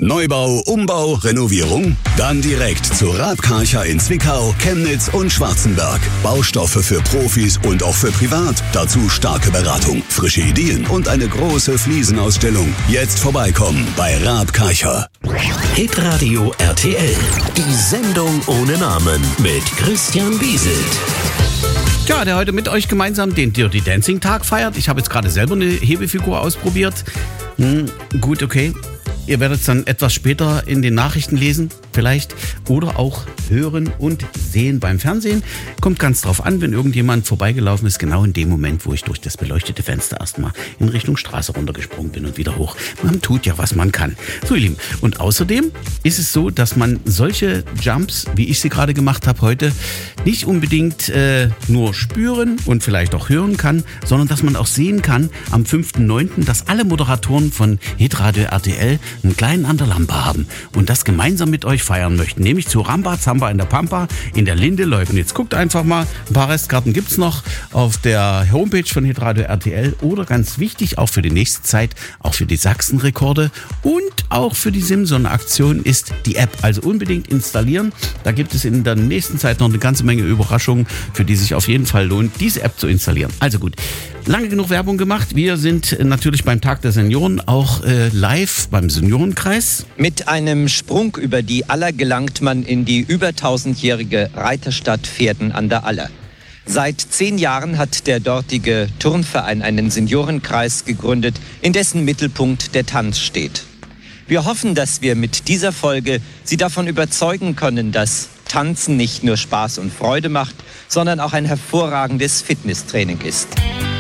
Neubau, Umbau, Renovierung? Dann direkt zu Raab Karcher in Zwickau, Chemnitz und Schwarzenberg. Baustoffe für Profis und auch für privat. Dazu starke Beratung, frische Ideen und eine große Fliesenausstellung. Jetzt vorbeikommen bei Raab Karcher. Hitradio RTL. Die Sendung ohne Namen mit Christian Bieselt. Ja, der heute mit euch gemeinsam den Dirty Dancing Tag feiert. Ich habe jetzt gerade selber eine Hebefigur ausprobiert. Gut, okay. Ihr werdet es dann etwas später in den Nachrichten lesen, vielleicht. Oder auch hören und sehen beim Fernsehen. Kommt ganz drauf an, wenn irgendjemand vorbeigelaufen ist, genau in dem Moment, wo ich durch das beleuchtete Fenster erstmal in Richtung Straße runtergesprungen bin und wieder hoch. Man tut ja, was man kann. So, ihr Lieben. Und außerdem ist es so, dass man solche Jumps, wie ich sie gerade gemacht habe heute, nicht unbedingt nur spüren und vielleicht auch hören kann, sondern dass man auch sehen kann am 5.9., dass alle Moderatoren von Hitradio RTL einen kleinen an der Lampe haben und das gemeinsam mit euch feiern möchten, nämlich zu Ramba Zamba in der Pampa in der Linde Leuven. Jetzt guckt einfach mal, ein paar Restkarten gibt's noch auf der Homepage von Hitradio RTL oder ganz wichtig, auch für die nächste Zeit, auch für die Sachsenrekorde und auch für die Simson-Aktion ist die App. Also unbedingt installieren. Da gibt es in der nächsten Zeit noch eine ganze Menge Überraschungen, für die sich auf jeden Fall lohnt, diese App zu installieren. Also gut, lange genug Werbung gemacht. Wir sind natürlich beim Tag der Senioren auch live beim Seniorenkreis. Mit einem Sprung über die Aller gelangt man in die über 1000-jährige Reiterstadt Verden an der Aller. Seit 10 Jahren hat der dortige Turnverein einen Seniorenkreis gegründet, in dessen Mittelpunkt der Tanz steht. Wir hoffen, dass wir mit dieser Folge Sie davon überzeugen können, dass Tanzen nicht nur Spaß und Freude macht, sondern auch ein hervorragendes Fitnesstraining ist.